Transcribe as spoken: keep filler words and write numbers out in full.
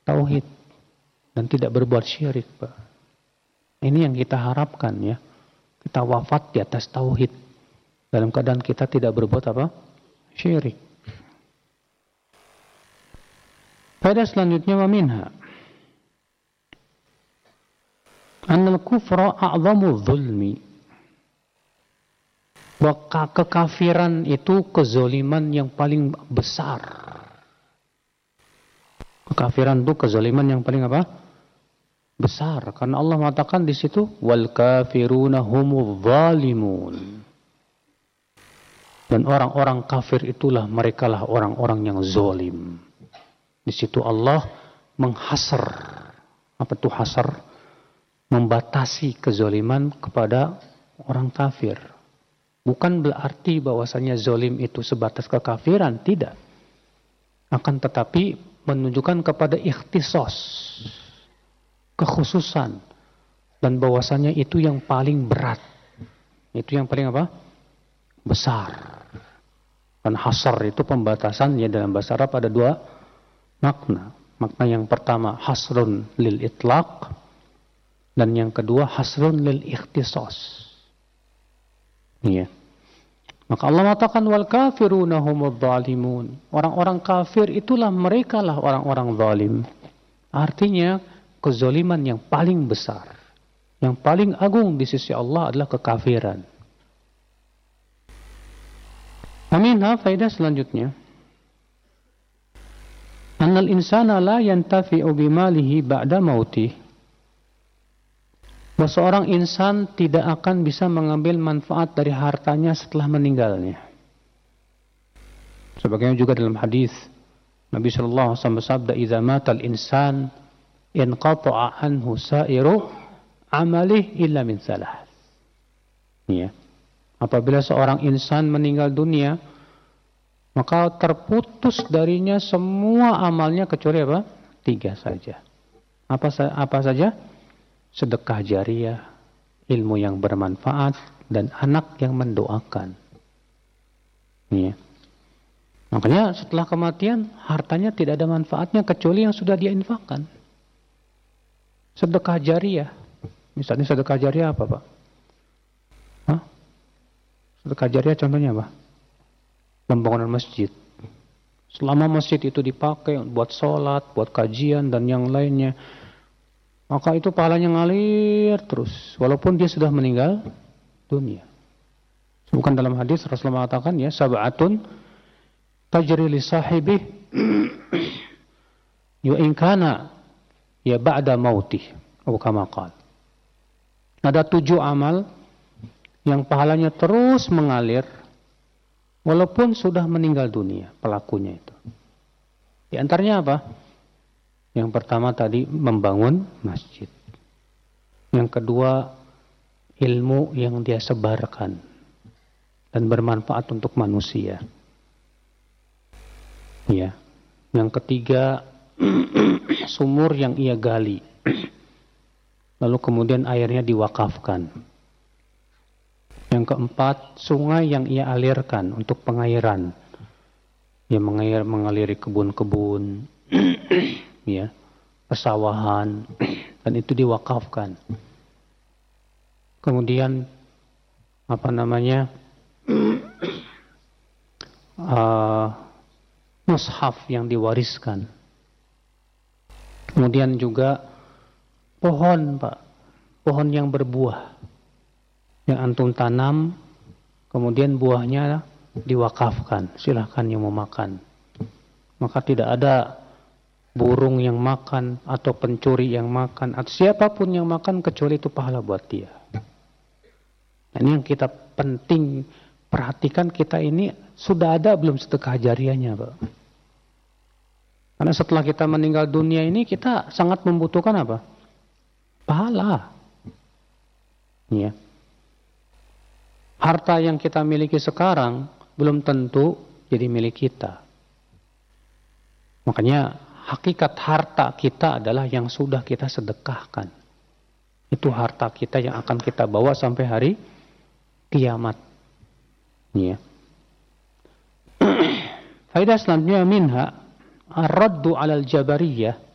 tauhid dan tidak berbuat syirik, Pak. Ini yang kita harapkan ya. Kita wafat di atas tauhid dalam keadaan kita tidak berbuat apa? Syirik. Faedah selanjutnya wa minha annal kufra a'zamu dzulmi. Bahwa kekafiran itu kezaliman yang paling besar. Kekafiran itu kezaliman yang paling apa? Besar. Karena Allah mengatakan di situ wal kafiruna humudz zalimun. Dan orang-orang kafir itulah merekalah orang-orang yang zalim. Di situ Allah menghasar. Apa itu hasar? Membatasi kezaliman kepada orang kafir. Bukan berarti bahwasanya zalim itu sebatas kekafiran, tidak. Akan tetapi menunjukkan kepada ikhtisos, kekhususan, dan bahwasanya itu yang paling berat. Itu yang paling apa? Besar. Dan hasar itu pembatasannya dalam bahasa Arab ada dua makna. Makna yang pertama hasrun lil itlaq, dan yang kedua hasrun lil ikhtisos. Iya. Maka Allah mengatakan wal kafiruna humudz zalimun. Orang-orang kafir itulah mereka lah orang-orang zalim. Artinya kezaliman yang paling besar, yang paling agung di sisi Allah adalah kekafiran. Aminha faedah selanjutnya. Annal insana la yantafi'u bimalihi ba'da mautih. Bahwa seorang insan tidak akan bisa mengambil manfaat dari hartanya setelah meninggalnya. Sebagaimana juga dalam hadis Nabi sallallahu alaihi wasallam bersabda, "Idza matal insan inqata'a anhu sa'iru amalih illa min salah." Ya. Apabila seorang insan meninggal dunia, maka terputus darinya semua amalnya kecuali apa? Tiga saja. Apa apa saja? Sedekah jariah, ilmu yang bermanfaat, dan anak yang mendoakan. Ya. Makanya setelah kematian, hartanya tidak ada manfaatnya kecuali yang sudah dia infakkan. Sedekah jariah. Misalnya sedekah jariah apa, Pak? Hah? Sedekah jariah contohnya apa? Pembangunan masjid. Selama masjid itu dipakai buat sholat, buat kajian, dan yang lainnya, maka itu pahalanya ngalir terus. Walaupun dia sudah meninggal dunia. Bukan dalam hadis Rasulullah mengatakan ya, sab'atun tajri li sahibih yu in kana ya ba'da mautih. Atau kama qala. Ada tujuh amal yang pahalanya terus mengalir walaupun sudah meninggal dunia pelakunya itu. Di antaranya apa? Yang pertama tadi membangun masjid. Yang kedua ilmu yang dia sebarkan dan bermanfaat untuk manusia. Ya. Yang ketiga sumur yang ia gali. Lalu kemudian airnya diwakafkan. Yang keempat sungai yang ia alirkan untuk pengairan. Ya, mengair mengaliri kebun-kebun. Ya, pesawahan, dan itu diwakafkan. Kemudian apa namanya uh, mushaf yang diwariskan. Kemudian juga pohon, Pak, pohon yang berbuah yang antum tanam, kemudian buahnya diwakafkan, silahkan yang mau makan. Maka tidak ada burung yang makan atau pencuri yang makan atau siapapun yang makan kecuali itu pahala buat dia. Nah, ini yang kita penting perhatikan, kita ini sudah ada belum sedekah jariahnya, Pak? Karena setelah kita meninggal dunia ini kita sangat membutuhkan apa? Pahala. Ya. Harta yang kita miliki sekarang belum tentu jadi milik kita. Makanya hakikat harta kita adalah yang sudah kita sedekahkan. Itu harta kita yang akan kita bawa sampai hari kiamat. Ya. Faedah selanjutnya minha ar-raddu 'alal jabariyah.